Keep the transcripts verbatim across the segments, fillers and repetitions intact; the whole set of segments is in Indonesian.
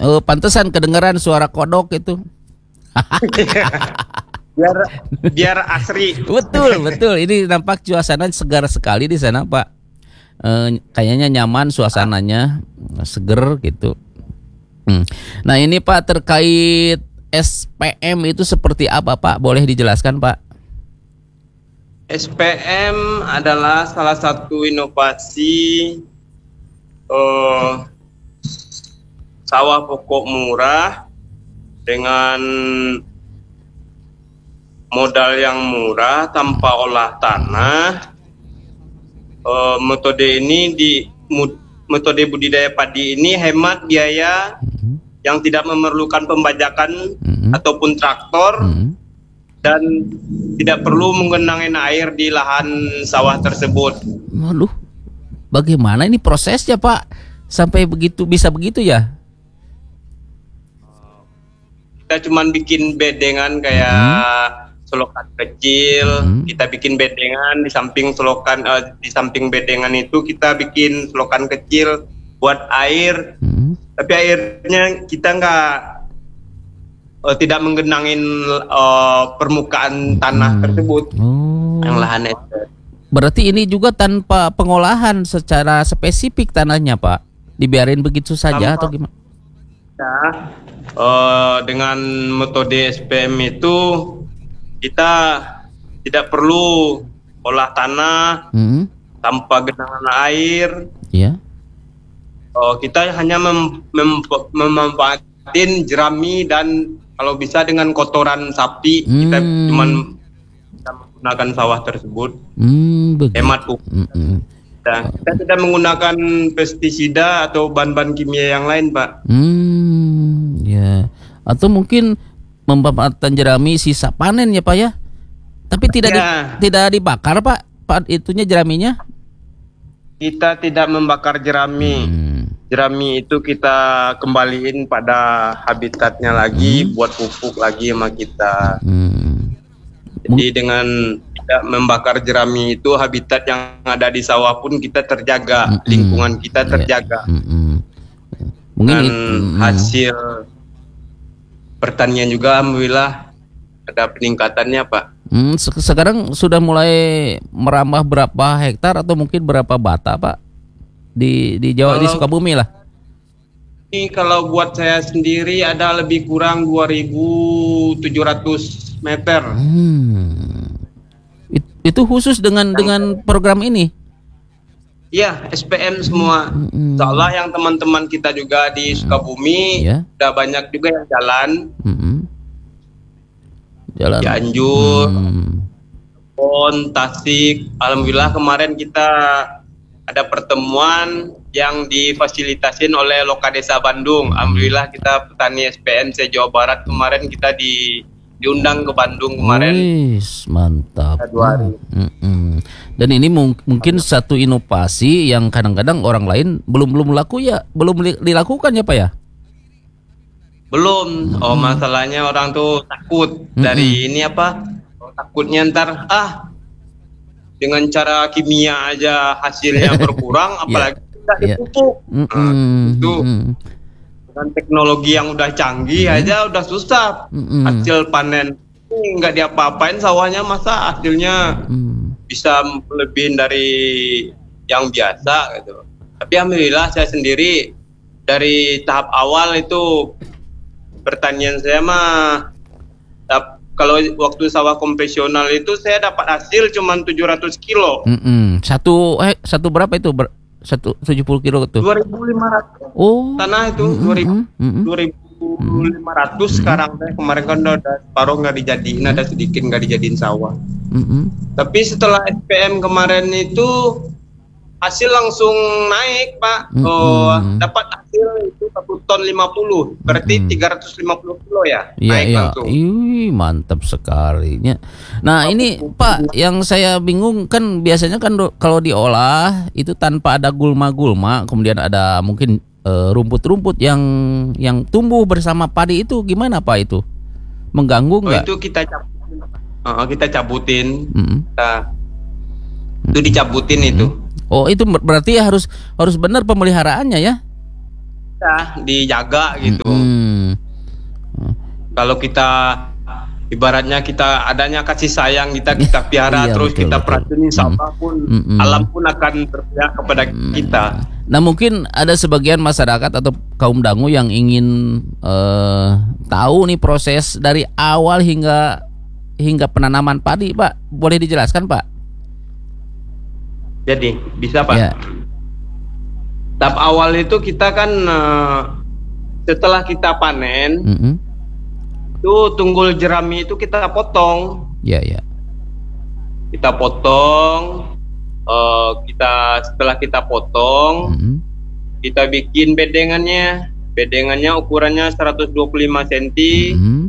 Oh, pantesan kedengeran suara kodok itu. biar biar asri. Betul, betul. Ini nampak suasana segar sekali di sana, Pak. E, kayaknya nyaman suasananya, seger gitu. Hmm. Nah, ini Pak terkait S P M itu seperti apa, Pak? Boleh dijelaskan, Pak? S P M adalah salah satu inovasi uh, sawah pokok murah dengan modal yang murah tanpa olah tanah. Uh, metode ini di metode budidaya padi ini hemat biaya mm-hmm. yang tidak memerlukan pembajakan mm-hmm. ataupun traktor mm-hmm. dan tidak perlu menggenangi air di lahan sawah tersebut. Waduh, bagaimana ini prosesnya, Pak? Sampai begitu bisa begitu ya? Kita cuman bikin bedengan kayak mm-hmm. selokan kecil, hmm. kita bikin bedengan di samping selokan uh, di samping bedengan itu kita bikin selokan kecil buat air, hmm. tapi airnya kita nggak uh, tidak menggenangin uh, permukaan tanah hmm. tersebut, oh. yang lahan itu. Berarti ini juga tanpa pengolahan secara spesifik tanahnya, Pak? Dibiarin begitu saja tanpa, atau gimana? Ya, uh, dengan metode S P M itu kita tidak perlu olah tanah hmm. tanpa genangan air. Yeah. Oh, kita hanya mem mem memanfaatin jerami dan kalau bisa dengan kotoran sapi hmm. kita cuma menggunakan sawah tersebut. Hmm, hemat pupuk. Hmm. Nah, kita tidak menggunakan pestisida atau bahan-bahan kimia yang lain, Pak. Hmm, ya. Yeah. Atau mungkin memanfaatkan jerami sisa panen ya, Pak ya. Tapi tidak ya. di, tidak dibakar, Pak. Pak itunya jeraminya. Kita tidak membakar jerami. Hmm. Jerami itu kita kembaliin pada habitatnya lagi, hmm. buat pupuk lagi sama kita. Hmm. Jadi M- dengan tidak membakar jerami itu habitat yang ada di sawah pun kita terjaga, hmm. lingkungan kita terjaga. Hmm. Hmm. Mungkin dan itu, hasil pertanian juga alhamdulillah ada peningkatannya, Pak. Hmm, sekarang sudah mulai merambah berapa hektar atau mungkin berapa bata, Pak? Di di Jawa, kalau, di Sukabumi lah. Ini kalau buat saya sendiri ada lebih kurang dua ribu tujuh ratus meter. Hmm. It, itu khusus dengan yang dengan program ini? Iya, S P M semua. Mm-hmm. Insya Allah yang teman-teman kita juga di Sukabumi yeah. udah banyak juga yang jalan. Mm-hmm. Jalan. Cianjur, mm. Pon, Tasik. Alhamdulillah kemarin kita ada pertemuan yang difasilitasin oleh Lokadesa Bandung. Alhamdulillah kita petani S P M se-Jawa Barat kemarin kita di diundang ke Bandung kemarin. Wis, mantap. Dua hari. Mm-mm. Dan ini mung- mungkin satu inovasi yang kadang-kadang orang lain belum belum laku ya, belum li- dilakukan ya, Pak ya? Belum. Mm-mm. Oh, masalahnya orang tuh takut Mm-mm. dari ini apa? Takutnya ntar ah dengan cara kimia aja hasilnya berkurang, apalagi tidak yeah. dipupuk. Yeah. Nah, itu dengan teknologi yang udah canggih mm-hmm. aja udah susah. Mm-hmm. Hasil panen nggak diapa-apain sawahnya, masa hasilnya mm. bisa lebih dari yang biasa gitu. Tapi alhamdulillah saya sendiri dari tahap awal itu pertanian saya mah dap, kalau waktu sawah konvensional itu saya dapat hasil cuma tujuh ratus kilo. Mm-hmm. Satu eh satu berapa itu? Ber- Satu tujuh puluh kilo itu. Dua ribu lima ratus. Oh. Tanah itu mm-hmm. dua ribu mm-hmm. dua ribu lima ratus mm-hmm. sekarang teh kemarin kan udah separuh nggak dijadiin, ada sedikit nggak dijadiin sawah. Mm-hmm. Tapi setelah S P M kemarin itu hasil langsung naik, Pak. Mm-hmm. Oh, dapat hasil itu satu ton lima puluh, berarti mm-hmm. tiga ratus lima puluh kilo ya, ya naik ya. langsung. Ih, mantap sekali. Nah, oh, ini oh, Pak, yang saya bingung kan biasanya kan do, kalau diolah itu tanpa ada gulma-gulma, kemudian ada mungkin uh, rumput-rumput yang yang tumbuh bersama padi itu gimana, Pak, itu? Mengganggu nggak? Oh, itu kita cabutin. Uh, kita cabutin. Mm-hmm. Nah, itu dicabutin mm-hmm. itu. Oh, itu berarti harus harus benar pemeliharaannya ya? aja, dijaga gitu. Mm-mm. Kalau kita ibaratnya kita adanya kasih sayang kita kita piara Iya, terus betul, kita betul. perhatiin, insya Allah pun Mm-mm. alam pun akan berpihak kepada kita. Nah, mungkin ada sebagian masyarakat atau kaum dangu yang ingin eh, tahu nih proses dari awal hingga hingga penanaman padi, Pak. Boleh dijelaskan, Pak? Jadi bisa Pak. Ya. Tahap awal itu kita kan eh, setelah kita panen, Mm-mm. itu tunggul jerami itu kita potong. Ya, ya. Kita potong, eh, kita setelah kita potong, Mm-mm. kita bikin bedengannya. Bedengannya ukurannya seratus dua puluh lima sentimeter, Mm-mm.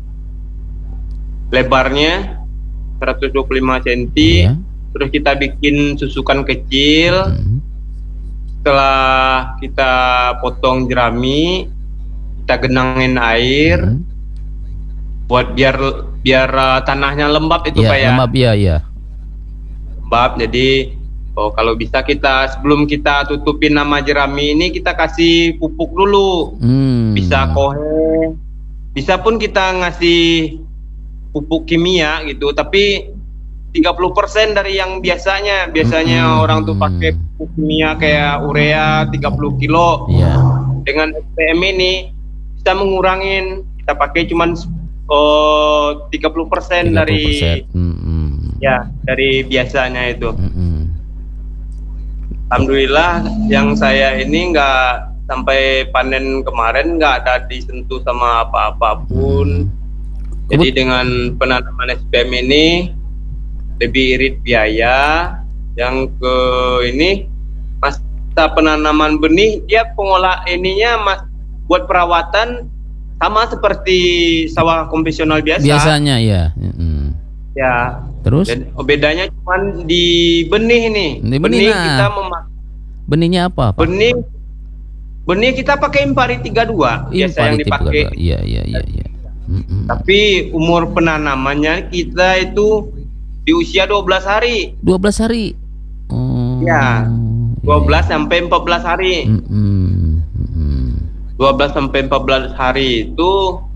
lebarnya seratus dua puluh lima sentimeter. Ya. Terus kita bikin susukan kecil. Mm-mm. Setelah kita potong jerami, kita genangin air. Mm-mm. Buat biar biar uh, tanahnya lembab itu Ya, Pak ya. lembab, ya, ya. Lembab. Jadi oh kalau bisa kita sebelum kita tutupin nama jerami ini kita kasih pupuk dulu. Hmm. Bisa kohe. Bisa pun kita ngasih pupuk kimia gitu, tapi tiga puluh persen dari yang biasanya. Biasanya Hmm. orang tuh pakai pupuk kimia kayak urea tiga puluh kilo. Ya. Dengan S P M ini bisa mengurangin, kita pakai cuman oh tiga puluh persen dari Mm-mm. ya dari biasanya itu. Mm-mm. Alhamdulillah yang saya ini nggak sampai panen kemarin nggak ada disentuh sama apa-apapun. Jadi dengan penanaman S P M ini lebih irit biaya. Yang ke ini masa penanaman benih dia pengolah ininya mas buat perawatan sama seperti sawah konvensional biasa. Biasanya ya. Mm-mm. Ya. Terus? Dan bedanya cuma di benih nih. Di benih, nah. kita memakai Benihnya apa, Pak? benih benih kita pakai Impari tiga puluh dua biasa yang dipakai. Iya, iya, iya, iya. Mm-mm. Tapi umur penanamannya kita itu di usia dua belas hari. dua belas hari. Oh. Ya. dua belas sampai empat belas hari. Mm-mm. Mm-mm. dua belas sampai empat belas hari itu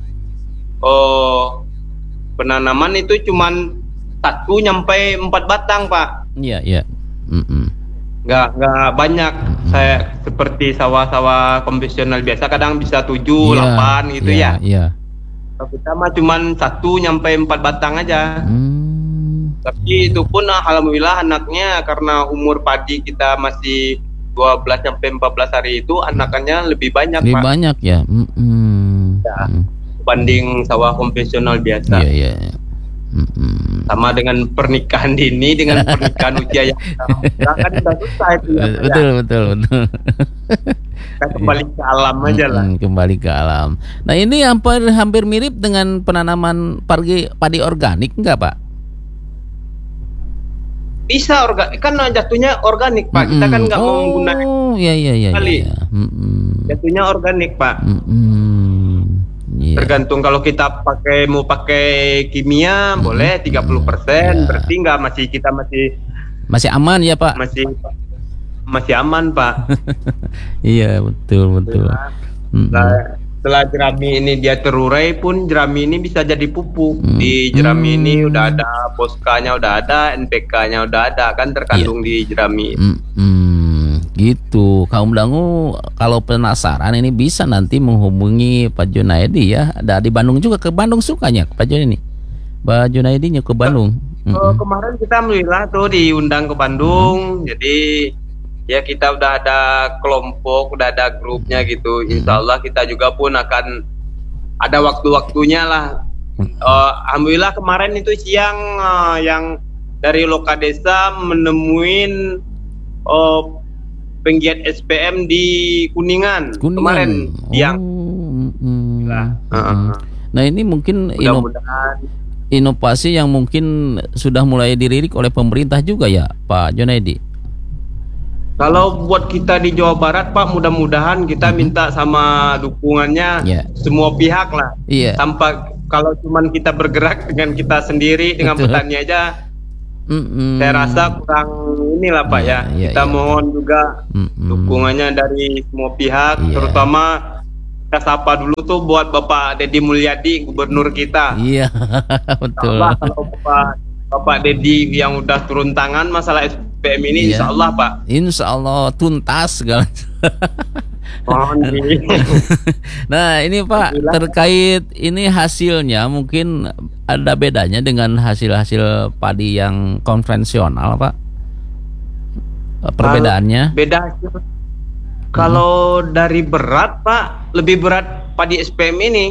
oh penanaman itu cuman satu nyampe empat batang, Pak. Iya, iya. Mm-mm. Nggak nggak banyak. Mm-mm. Saya seperti sawah-sawah konvensional biasa kadang bisa tujuh, Iya, delapan gitu iya, ya. Iya. Kalau kita mah cuman satu nyampe empat batang aja. Hmm. Tapi itu pun alhamdulillah anaknya karena umur padi kita masih dua belas sampai empat belas hari itu anakannya lebih banyak, Lebih Pak. banyak ya. Mm-mm. Ya. Mm. Dibanding sawah konvensional biasa. Iya, iya, iya. Mm-mm. Sama dengan pernikahan dini dengan pernikahan usia yang muda kan udah susah itu ya. Betul, betul, betul. Kita kembali ke alam aja lah. Mm-mm, kembali ke alam. Nah, ini hampir hampir mirip dengan penanaman padi padi organik enggak, Pak? Bisa organik kan jatuhnya organik, Pak. Kita kan nggak oh, mau menggunakan iya, iya, iya, kali. iya. Mm-mm. Jatuhnya organik, Pak. Mm-mm. Iya. Tergantung kalau kita pakai mau pakai kimia Mm-mm. boleh tiga puluh persen, Ya. berarti nggak masih kita masih Masih aman ya, Pak? masih masih aman, Pak. Iya, betul, betul. Mm-mm. Nah, setelah jerami ini dia terurai pun jerami ini bisa jadi pupuk. Hmm. Di jerami Hmm. ini udah ada poskanya, udah ada N P K-nya, udah ada kan terkandung di jerami. Mm-mm. Gitu. Kaum dangu kalau penasaran ini bisa nanti menghubungi Pak Junaidi ya. Ada di Bandung juga, ke Bandung sukanya Pak Junaidi. Pak Junaidinya ke Bandung. So, Mm-mm. kemarin kita alhamdulillah tuh diundang ke Bandung. Jadi ya kita udah ada kelompok, udah ada grupnya gitu. Insya Allah kita juga pun akan ada waktu-waktunya lah. Uh, Alhamdulillah kemarin itu siang uh, yang dari Loka Desa menemuin uh, penggiat S P M di Kuningan, Kuningan. kemarin siang. Oh, mm-mm. Nah, Mm-mm. Nah, ini mungkin ino- mudah-mudahan inovasi yang mungkin sudah mulai dirilik oleh pemerintah juga ya, Pak Junaidi. kalau buat kita di Jawa Barat, Pak, mudah-mudahan kita minta sama dukungannya Ya. semua pihak lah. Iya. Tanpa kalau cuman kita bergerak dengan kita sendiri dengan Betul. petani aja Mm-mm. Saya rasa kurang inilah Pak ya. ya. Kita ya, mohon ya. juga Mm-mm. dukungannya dari semua pihak, ya. terutama kita sapa dulu tuh buat Bapak Deddy Mulyadi, gubernur kita. Iya, betul. Allah, kalau Bapak Bapak Deddy yang udah turun tangan masalah S P M ini, iya. Insya Allah Pak. Insya Allah tuntas segala. Nah ini Pak, terkait ini hasilnya mungkin ada bedanya dengan hasil-hasil padi yang konvensional Pak? Perbedaannya? Beda. Kalau hmm. dari berat Pak, lebih berat padi S P M ini.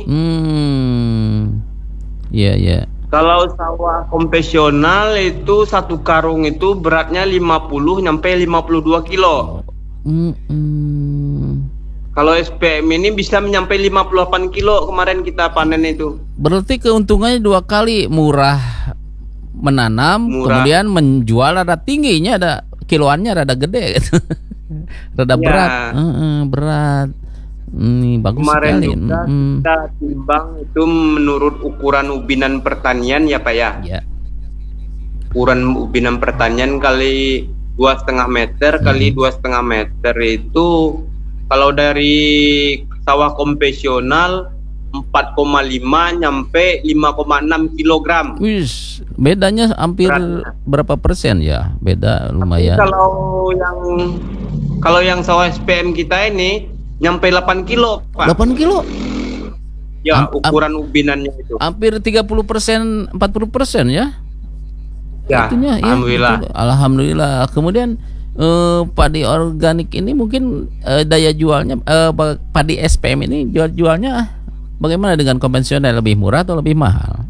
Hmm, iya yeah, iya. Yeah. Kalau sawah konvensional itu satu karung itu beratnya lima puluh sampai lima puluh dua kilo. Mm-mm. Kalau S P M ini bisa menyampai lima puluh delapan kilo kemarin kita panen itu. Berarti keuntungannya dua kali, murah menanam, murah. Kemudian menjual rada tingginya, ada kiloannya rada gede gitu. Rada ya. berat, uh-uh, berat. Ini bagus kemarin sekali. Juga mm-hmm. kita timbang itu menurut ukuran ubinan pertanian ya Pak ya. Ya. Ukuran ubinan pertanian kali dua setengah meter hmm. kali dua setengah meter itu kalau dari sawah konvensional empat koma lima nyampe lima koma enam kilogram. Wis, bedanya hampir beratnya. Berapa persen ya? Beda lumayan. Tapi kalau yang kalau yang sawah S P M kita ini nyampe delapan kilo, Pak. delapan kilo? Ya, ukuran ubinannya itu. Hampir tiga puluh persen, empat puluh persen ya? Ya, Itunya, alhamdulillah. Ya, alhamdulillah. Kemudian eh, padi organik ini mungkin eh, daya jualnya eh, padi S P M ini jual-jualnya bagaimana dengan konvensional, lebih murah atau lebih mahal?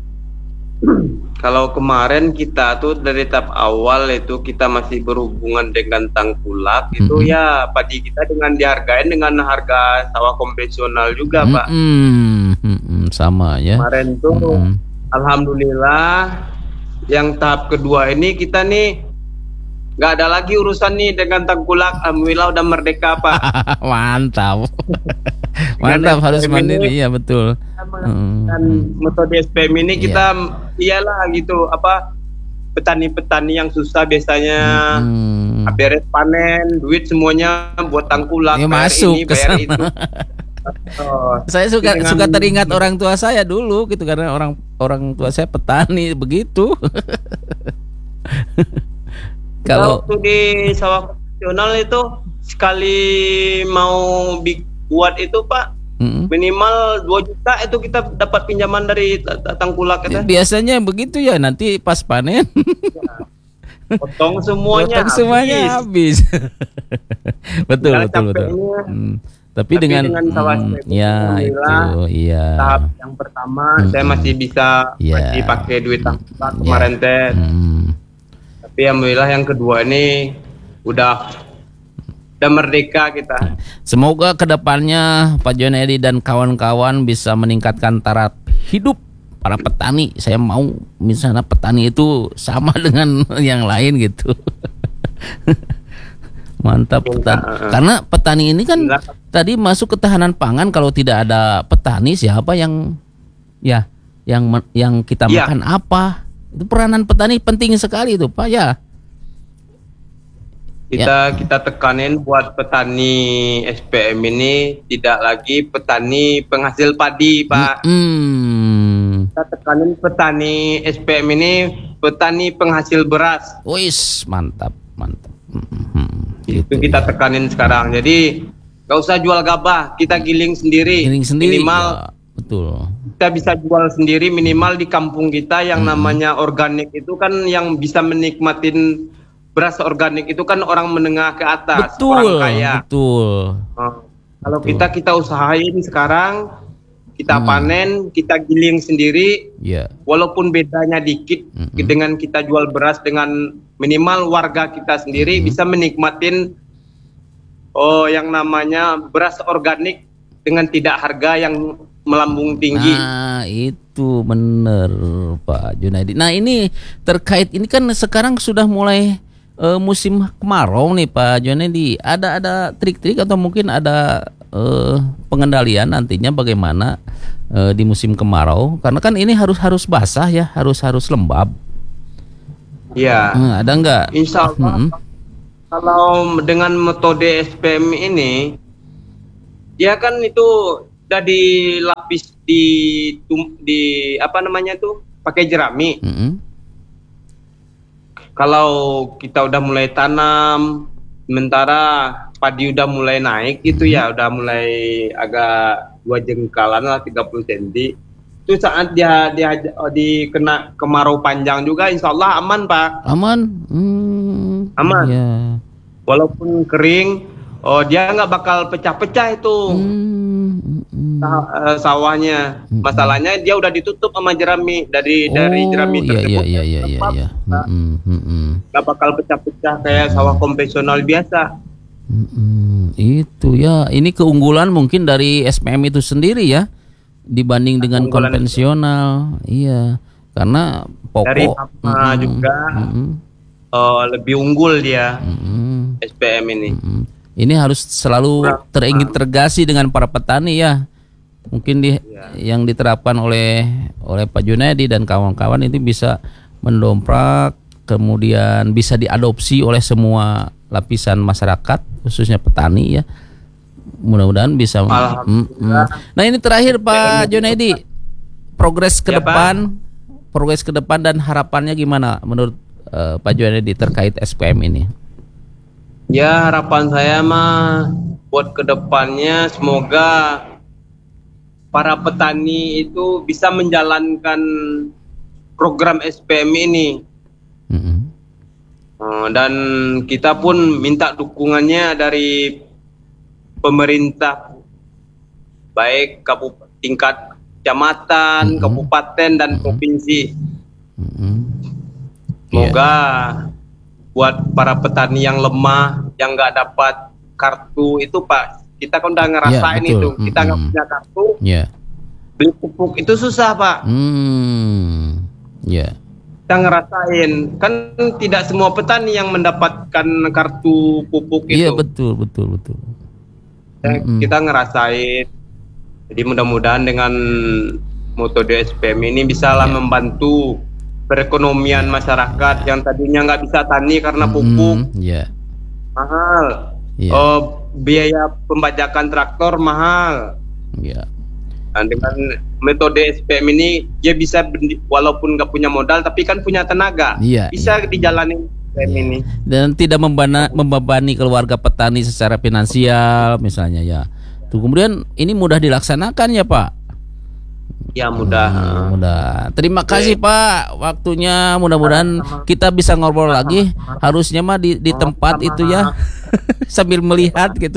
Kalau kemarin kita tuh dari tahap awal itu kita masih berhubungan dengan tangkulak, mm-hmm. itu ya padi kita dengan dihargain dengan harga sawah konvensional juga, mm-hmm. Pak. Mm-hmm. Sama ya. Kemarin tuh mm-hmm. alhamdulillah yang tahap kedua ini kita nih nggak ada lagi urusan nih dengan tangkulak, alhamdulillah udah merdeka Pak. Mantap. Mantap, harus mandiri, iya betul. Dan hmm. metode S P M ini kita yeah. iyalah gitu apa petani-petani yang susah biasanya hmm. beres panen, duit semuanya buat tangkulak, ya, bayar masuk ini, bayar itu. Oh, saya suka dengan... suka teringat orang tua saya dulu gitu karena orang orang tua saya petani begitu. Kalau waktu di sawah konvensional itu sekali mau buat itu Pak, mm-hmm. minimal dua juta itu kita dapat pinjaman dari tangkulak itu. Biasanya begitu ya, nanti pas panen ya, potong semuanya, potong semuanya habis. Betul betul betul. Hmm. Tapi, Tapi dengan, dengan sawah hmm, ya itu iya. Tahap yang pertama hmm. saya masih bisa yeah. masih pakai duit tangkulak yeah. kemarin teh. Hmm. Tapi alhamdulillah yang kedua ini udah udah merdeka kita. Semoga kedepannya Pak Junedi dan kawan-kawan bisa meningkatkan taraf hidup para petani. Saya mau misalnya petani itu sama dengan yang lain gitu. Mantap petani. Karena petani ini kan Enggak. tadi masuk ketahanan pangan. Kalau tidak ada petani siapa yang ya yang yang kita ya. makan apa? Itu peranan petani penting sekali itu Pak ya. Kita ya. kita tekanin buat petani S P M ini tidak lagi petani penghasil padi Pak. Mm-hmm. Kita tekanin petani S P M ini petani penghasil beras. Wis mantap mantap. Mm-hmm. Itu gitu, kita ya. tekanin sekarang. Jadi gak usah jual gabah, kita giling sendiri. Giling sendiri. Minimal ya, betul. Kita bisa jual sendiri minimal di kampung kita yang mm-hmm. namanya organik itu kan yang bisa menikmatin beras organik itu kan orang menengah ke atas, betul, orang kaya. Betul. Nah, kalau betul. kita kita usahain sekarang, kita hmm. panen, kita giling sendiri. Yeah. Walaupun bedanya dikit hmm. dengan kita jual beras dengan minimal warga kita sendiri hmm. bisa menikmatin oh yang namanya beras organik dengan tidak harga yang melambung tinggi. Nah, itu benar Pak Junedi. Nah, ini terkait ini kan sekarang sudah mulai Uh, musim kemarau nih Pak Junedi, ada ada trik-trik atau mungkin ada uh, pengendalian nantinya bagaimana uh, di musim kemarau, karena kan ini harus harus basah ya, harus harus lembab. Iya. Hmm, ada nggak? Insya Allah. Hmm. Kalau dengan metode S P M ini, dia kan itu udah dilapis di di apa namanya tuh pakai jerami. Hmm. Kalau kita udah mulai tanam, sementara padi udah mulai naik gitu ya, udah mulai agak dua jengkalan lah tiga puluh sentimeter. Itu saat dia dia dikena kemarau panjang juga, insya Allah aman Pak. Aman. Hmm, aman. Ya. Walaupun kering, oh dia nggak bakal pecah-pecah itu hmm, hmm. Sa sawahnya. Hmm. Masalahnya dia udah ditutup sama jerami dari oh, dari jerami tersebut. Iya iya iya iya. Hmm, hmm, hmm. Nggak bakal pecah-pecah kayak hmm. sawah konvensional biasa. Hmm, itu ya, ini keunggulan mungkin dari S P M itu sendiri ya dibanding dengan keunggulan konvensional. Itu. Iya, karena pokok dari apa hmm, juga hmm. Uh, lebih unggul dia hmm. S P M ini. Hmm. Ini harus selalu terintegrasi dengan para petani ya. Mungkin di ya. yang diterapkan oleh oleh Pak Junaidi dan kawan-kawan itu bisa mendongkrak, kemudian bisa diadopsi oleh semua lapisan masyarakat, khususnya petani ya. Mudah-mudahan bisa. Mm, mm. Nah ini terakhir Pak Junaidi, progres ke ya, depan, Pak. progres ke depan dan harapannya gimana menurut uh, Pak Junaidi terkait S P M ini? Ya harapan saya mah buat ke depannya semoga para petani itu bisa menjalankan program S P M ini. Mm-hmm. Dan kita pun minta dukungannya dari pemerintah, baik kabupaten, tingkat kecamatan, mm-hmm. kabupaten dan mm-hmm. provinsi. Mm-hmm. Semoga yeah. buat para petani yang lemah, yang nggak dapat kartu itu Pak, kita kan udah ngerasain yeah, itu, kita nggak mm-hmm. punya kartu, yeah. beli pupuk itu susah Pak. Mm. Yeah. Kita ngerasain, kan tidak semua petani yang mendapatkan kartu pupuk itu. Iya betul betul betul. Mm-hmm. Kita ngerasain, jadi mudah-mudahan dengan metode S P M ini bisalah yeah. membantu perekonomian masyarakat yang tadinya nggak bisa tani karena pupuk mm, yeah. mahal, yeah. oh, biaya pembajakan traktor mahal. Yeah. Dan dengan metode S P M ini dia bisa walaupun nggak punya modal tapi kan punya tenaga, yeah, bisa yeah. dijalani S P M yeah. ini. Dan tidak membana, membebani keluarga petani secara finansial misalnya ya. Tuh kemudian ini mudah dilaksanakan ya Pak. Ya mudah. Hmm, mudah. Terima kasih Pak waktunya. Mudah-mudahan kita bisa ngobrol lagi. Harusnya mah di, di tempat itu ya sambil melihat gitu.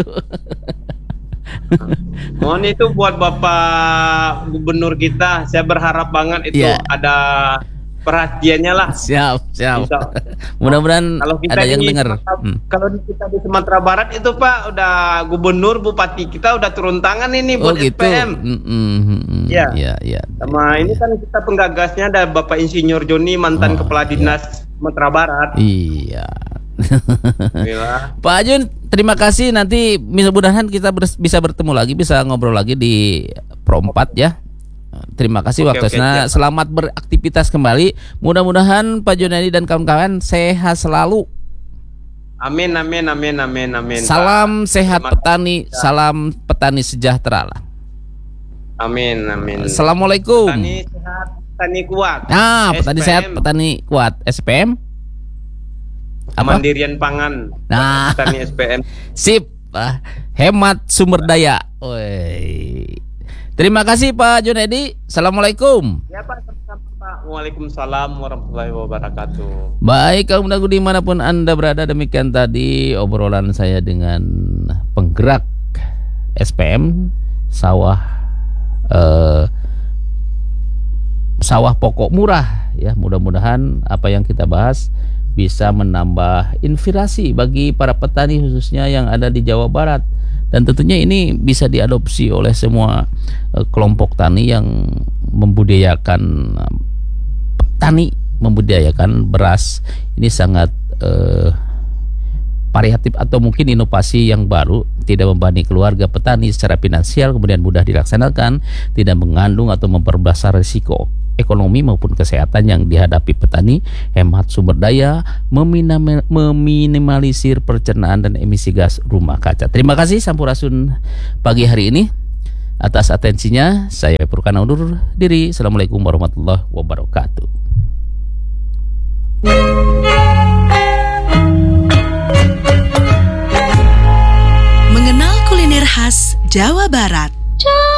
Mohon itu buat Bapak Gubernur kita. Saya berharap banget itu yeah. ada perhatiannya lah. Siap, siap. Mudah-mudahan ada yang dengar. Hmm. Kalau kita di Sumatera Barat itu Pak, udah gubernur, bupati kita udah turun tangan ini buat oh, gitu. S P M. Mm-hmm. Ya, ya, ya. Sama ya. Ini kan kita penggagasnya ada Bapak Insinyur Joni, mantan oh, Kepala Dinas ya. Sumatera Barat. Iya. Pak Ajun, terima kasih. Nanti mudah-mudahan kita ber- bisa bertemu lagi, bisa ngobrol lagi di Pro empat ya. Terima kasih okay, waktunya. Okay, selamat beraktivitas kembali. Mudah-mudahan Pak Junaidi dan kawan-kawan sehat selalu. Amin, amin, amin, amin, amin. Salam Pak. Sehat Selamat petani, ya. Salam petani sejahtera lah. Amin, amin. Assalamualaikum. Petani sehat, petani kuat. Nah, petani S P M. Sehat, petani kuat. S P M. Apa? Mandirian pangan. Nah, petani S P M. Sip. Hemat sumber daya. Woi. Terima kasih Pak Junaidi. Assalamualaikum. Ya Pak, sama-sama Pak. Waalaikumsalam warahmatullahi wabarakatuh. Baik, kaum muda dimanapun Anda berada, demikian tadi obrolan saya dengan penggerak S P M sawah eh, sawah pokok murah ya. Mudah-mudahan apa yang kita bahas bisa menambah inspirasi bagi para petani khususnya yang ada di Jawa Barat. Dan tentunya ini bisa diadopsi oleh semua uh, kelompok tani yang membudidayakan uh, petani, membudidayakan beras. Ini sangat uh, variatif atau mungkin inovasi yang baru, tidak membebani keluarga petani secara finansial, kemudian mudah dilaksanakan, tidak mengandung atau memperbesar risiko. ekonomi maupun kesehatan yang dihadapi petani, hemat sumber daya, meminimalisir pencernaan dan emisi gas rumah kaca. Terima kasih Sampurasun pagi hari ini atas atensinya. Saya Purkana undur diri. Assalamualaikum warahmatullahi wabarakatuh. Mengenal kuliner khas Jawa Barat.